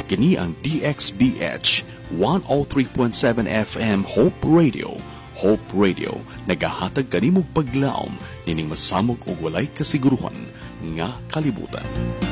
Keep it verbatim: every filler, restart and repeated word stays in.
Kini ang D X B H one oh three point seven F M Hope Radio. Hope Radio nagahatag kanimog paglaom nining masamok og walay kasiguruhan nga kalibutan.